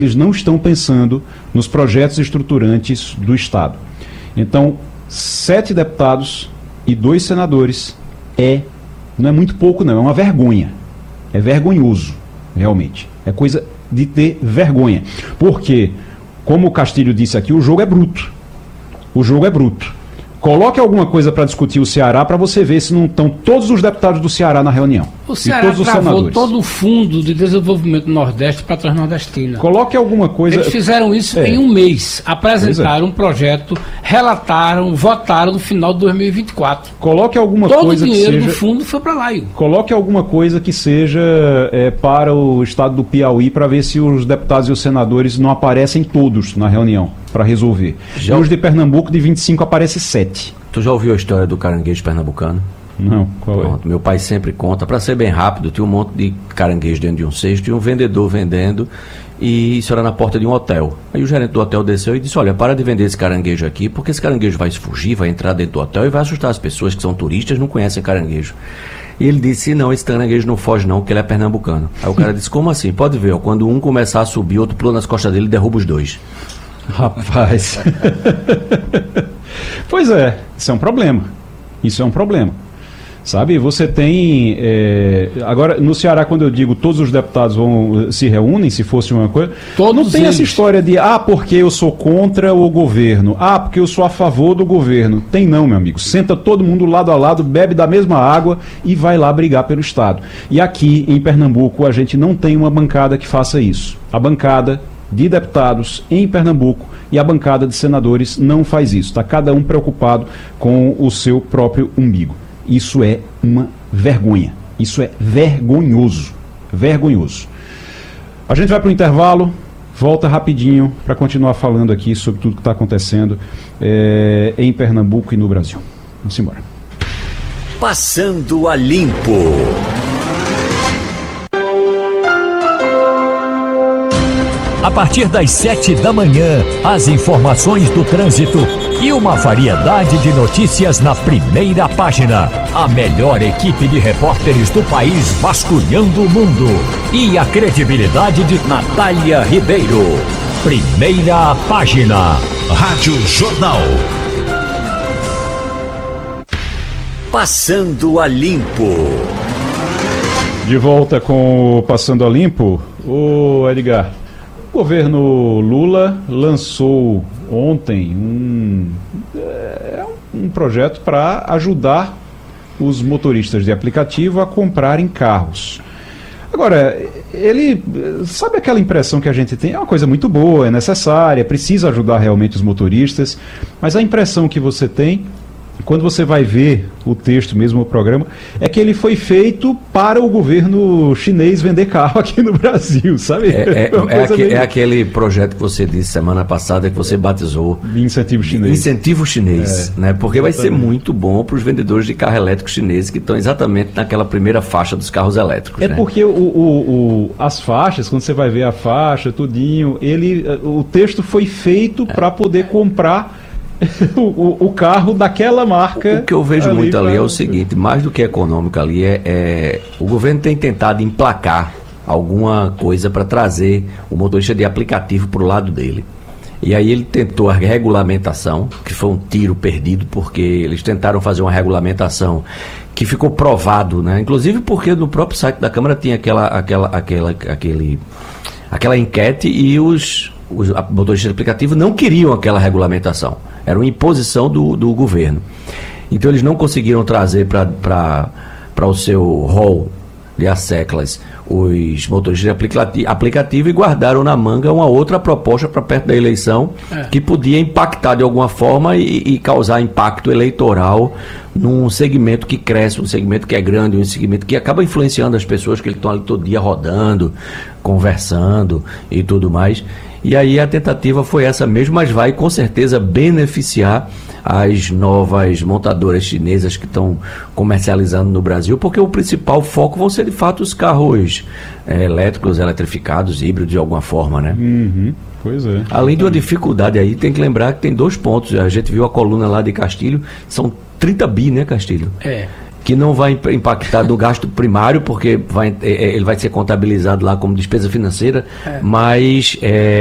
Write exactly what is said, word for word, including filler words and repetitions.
eles não estão pensando nos projetos estruturantes do Estado. Então, sete deputados e dois senadores é, não é muito pouco não, é uma vergonha. É vergonhoso, realmente. É coisa de ter vergonha. Porque, como o Castilho disse aqui, o jogo é bruto. O jogo é bruto. Coloque alguma coisa para discutir o Ceará para você ver se não estão todos os deputados do Ceará na reunião. O Ceará todos os travou senadores. todo o fundo de desenvolvimento do Nordeste para a Transnordestina. Coloque alguma coisa... Eles fizeram isso é. em um mês. Apresentaram é. um projeto, relataram, votaram no final de dois mil e vinte e quatro. Coloque alguma todo coisa que seja... Todo o dinheiro do fundo foi para lá. Igor. Coloque alguma coisa que seja é, para o estado do Piauí para ver se os deputados e os senadores não aparecem todos na reunião para resolver. Já... E os de Pernambuco, de vinte e cinco, aparece sete. Tu já ouviu a história do caranguejo pernambucano? Não, qual Pronto, é? Meu pai sempre conta, para ser bem rápido, tinha um monte de caranguejo dentro de um cesto e um vendedor vendendo, e isso era na porta de um hotel. Aí o gerente do hotel desceu e disse, olha, para de vender esse caranguejo aqui, porque esse caranguejo vai fugir, vai entrar dentro do hotel e vai assustar as pessoas que são turistas, não conhecem caranguejo. E ele disse, não, esse caranguejo não foge não, porque ele é pernambucano. Aí o cara disse, como assim? Pode ver, ó, quando um começar a subir, outro pula nas costas dele e derruba os dois. Rapaz... Pois é, isso é um problema. Isso é um problema. Sabe, você tem... É, agora, no Ceará, quando eu digo todos os deputados vão se reúnem, se fosse uma coisa... Todos não tem eles. essa história de, ah, porque eu sou contra o governo. Ah, porque eu sou a favor do governo. Tem não, meu amigo. Senta todo mundo lado a lado, bebe da mesma água e vai lá brigar pelo Estado. E aqui, em Pernambuco, a gente não tem uma bancada que faça isso. A bancada de deputados em Pernambuco e a bancada de senadores não faz isso. Está cada um preocupado com o seu próprio umbigo. Isso é uma vergonha. Isso é vergonhoso. Vergonhoso. A gente vai para o intervalo, volta rapidinho para continuar falando aqui sobre tudo que está acontecendo é, em Pernambuco e no Brasil. Vamos embora. Passando a Limpo. A partir das sete da manhã, as informações do trânsito e uma variedade de notícias na primeira página. A melhor equipe de repórteres do país vasculhando o mundo. E a credibilidade de Natália Ribeiro. Primeira página. Rádio Jornal. Passando a Limpo. De volta com o Passando a Limpo. Ô Edgar, o governo Lula lançou ontem um, é, um projeto para ajudar os motoristas de aplicativo a comprarem carros. Agora, ele, sabe aquela impressão que a gente tem? É uma coisa muito boa, é necessária, precisa ajudar realmente os motoristas, mas a impressão que você tem, quando você vai ver o texto mesmo, o programa, é que ele foi feito para o governo chinês vender carro aqui no Brasil, sabe? É, é, é, é, aque, meio... é aquele projeto que você disse semana passada, que você batizou de incentivo chinês. Incentivo chinês, é, né? Porque exatamente. Vai ser muito bom para os vendedores de carro elétrico chineses que estão exatamente naquela primeira faixa dos carros elétricos. É, né? Porque o, o, o, as faixas, quando você vai ver a faixa, tudinho, ele, o texto foi feito é. para poder comprar O, o carro daquela marca. O que eu vejo ali muito ali pra... é o seguinte, mais do que econômico ali, é, é o governo tem tentado emplacar alguma coisa para trazer o motorista de aplicativo para o lado dele. E aí ele tentou a regulamentação, que foi um tiro perdido, porque eles tentaram fazer uma regulamentação que ficou provado, né? Inclusive porque no próprio site da Câmara tinha aquela, aquela, aquela, aquele, aquela enquete e os, os motoristas de aplicativo não queriam aquela regulamentação. Era uma imposição do, do governo. Então eles não conseguiram trazer para o seu rol de asseclas os motoristas de aplicativo, aplicativo e guardaram na manga uma outra proposta para perto da eleição é. que podia impactar de alguma forma e, e causar impacto eleitoral num segmento que cresce, um segmento que é grande, um segmento que acaba influenciando as pessoas que estão ali todo dia rodando, conversando e tudo mais. E aí a tentativa foi essa mesmo, mas vai com certeza beneficiar as novas montadoras chinesas que estão comercializando no Brasil, porque o principal foco vão ser de fato os carros é, elétricos, eletrificados, híbridos de alguma forma, né? Uhum, pois é. Além de uma dificuldade aí, tem que lembrar que tem dois pontos. A gente viu a coluna lá de Castilho, são trinta bi, né, Castilho? É. que não vai impactar no gasto primário, porque vai, ele vai ser contabilizado lá como despesa financeira, é. mas... É,